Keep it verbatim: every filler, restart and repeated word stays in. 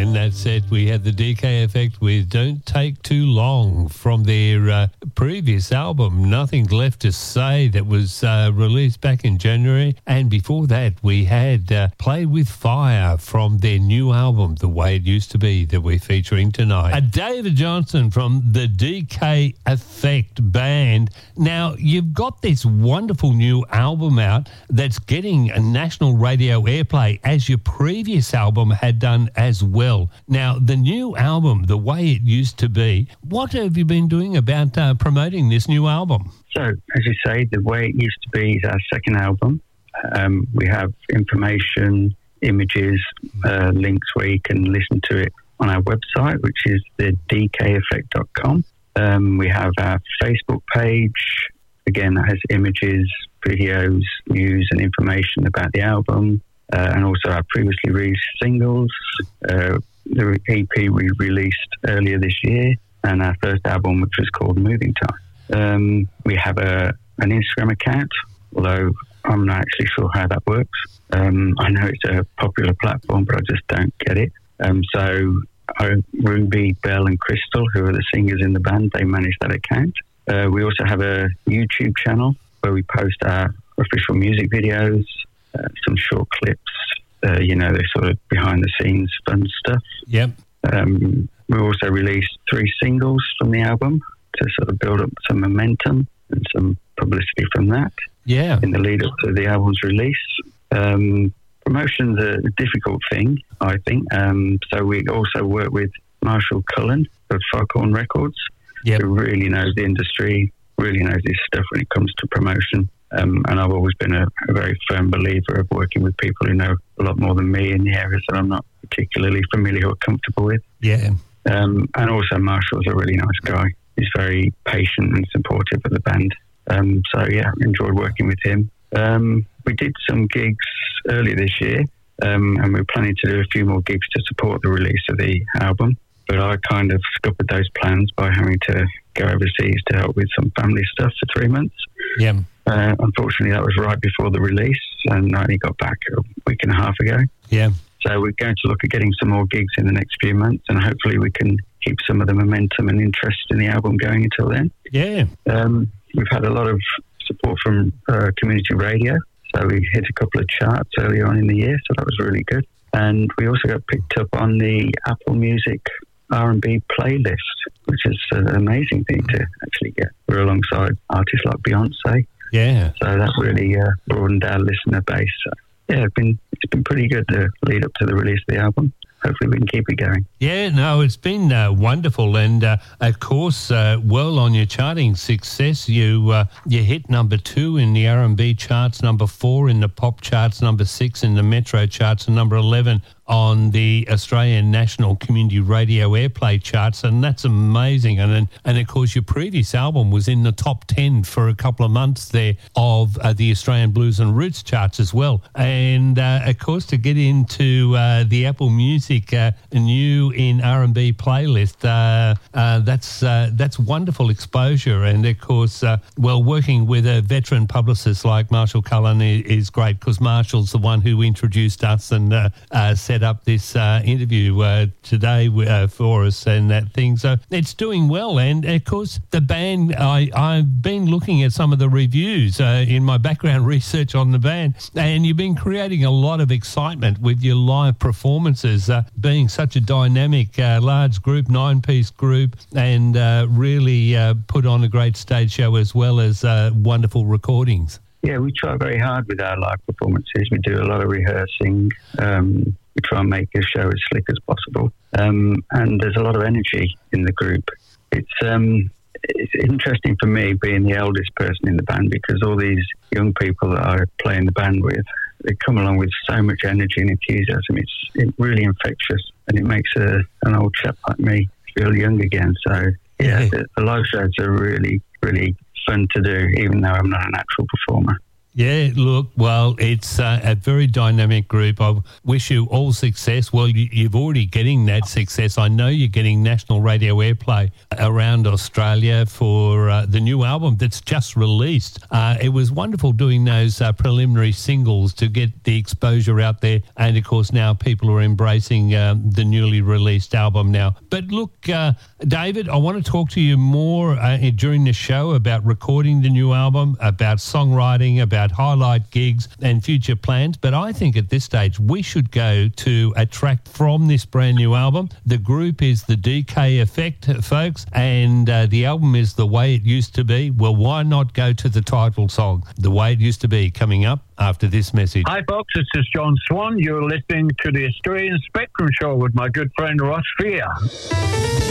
and that's it. We had the D K Effect with Don't Take Too Long from their uh, previous album, Nothing Left to Say, that was uh, released back in January. And before that, we had uh, Play With Fire from their new album, The Way It Used to Be, that we're featuring tonight. Uh, David Johnson from the D K Effect Band. Now, you've got this wonderful new album out that's getting a national radio airplay, as your previous album had done as well. Now, the new album, The Way It Used to Be, what have you been doing about uh, promoting this new album? So, as you say, The Way It Used to Be is our second album. Um, we have information, images, uh, links where you can listen to it on our website, which is the d k effect dot com. Um, we have our Facebook page. Again, that has images, videos, news and information about the album, uh, and also our previously released singles, uh, the E P we released earlier this year, and our first album, which was called Moving Time. Um, we have a an Instagram account, although I'm not actually sure how that works. Um, I know it's a popular platform, but I just don't get it. Um, so uh, Ruby, Belle and Crystal, who are the singers in the band, they manage that account. Uh, we also have a YouTube channel where we post our official music videos, uh, some short clips, uh, you know, the sort of behind-the-scenes fun stuff. Yep. Um, we also released three singles from the album to sort of build up some momentum and some publicity from that. Yeah. In the lead-up to the album's release. Um, promotion's a difficult thing, I think. Um, so we also work with Marshall Cullen of Foghorn Records, yep. who really knows the industry, really knows this stuff when it comes to promotion. Um, and I've always been a, a very firm believer of working with people who know a lot more than me in the areas that I'm not particularly familiar or comfortable with. Yeah. Um, and also Marshall's a really nice guy. He's very patient and supportive of the band. Um, so, yeah, enjoyed working with him. Um, we did some gigs earlier this year, um, and we were planning to do a few more gigs to support the release of the album. But I kind of scuppered those plans by having to go overseas to help with some family stuff for three months. Yeah. Uh, unfortunately, that was right before the release, and I only got back a week and a half ago. Yeah. So we're going to look at getting some more gigs in the next few months, and hopefully we can keep some of the momentum and interest in the album going until then. Yeah. Um, we've had a lot of support from uh, community radio, so we hit a couple of charts earlier on in the year, so that was really good. And we also got picked up on the Apple Music R and B playlist, which is an amazing thing to actually get. We're alongside artists like Beyonce. Yeah. So that really uh, broadened our listener base. So, yeah, it's been, it's been pretty good to lead up to the release of the album. Hopefully we can keep it going. Yeah, no, it's been uh, wonderful. And, uh, of course, uh, well on your charting success, you uh, you hit number two in the R and B charts, number four in the pop charts, number six in the Metro charts, and number eleven on the Australian National Community Radio Airplay charts, and that's amazing. And and, and of course, your previous album was in the top ten for a couple of months there of uh, the Australian Blues and Roots charts as well. And, uh, of course, to get into uh, the Apple Music uh, new in R and B playlist, uh, uh, that's uh, that's wonderful exposure. And, of course, uh, well, working with a veteran publicist like Marshall Cullen is, is great, because Marshall's the one who introduced us and uh, uh, set up this uh, interview uh, today uh, for us and that thing. So it's doing well. And, of course, the band, I, I've been looking at some of the reviews uh, in my background research on the band, and you've been creating a lot of excitement with your live performances, uh, being such a dynamic, uh, large group, nine-piece group, and uh, really uh, put on a great stage show as well as uh, wonderful recordings. Yeah, we try very hard with our live performances. We do a lot of rehearsing. Um, we try and make the show as slick as possible. Um, and there's a lot of energy in the group. It's um, it's interesting for me being the eldest person in the band, because all these young people that I play in the band with, they come along with so much energy and enthusiasm. It's, it's really infectious, and it makes a, an old chap like me feel young again. So, yeah, the, the live shows are really, really fun to do, even though I'm not an actual performer. Yeah, look, well, it's uh, a very dynamic group. I wish you all success. Well, you, you're already getting that success. I know you're getting national radio airplay around Australia for uh, the new album that's just released. Uh, it was wonderful doing those uh, preliminary singles to get the exposure out there. And, of course, now people are embracing um, the newly released album now. But, look, uh, David, I want to talk to you more uh, during the show about recording the new album, about songwriting, about highlight gigs and future plans. But I think at this stage we should go to a track from this brand new album. The group is the D K Effect, folks, and uh, the album is The Way It Used to Be. Well, why not go to the title song, The Way It Used to Be, coming up after this message. Hi folks, this is John Swan. You're listening to the Australian Spectrum Show with my good friend Ross Fear.